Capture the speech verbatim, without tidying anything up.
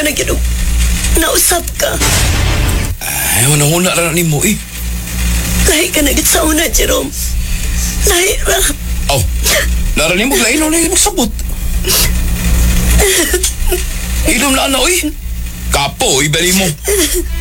na na ginong nausap ka. Ay, manahuna na ni mo eh. Kahit ka nagit sa una, Jerome. Lahi ra. Oh, naranin mo lain na magsabot. Ilom na na, oy. Kapo, ibali mo.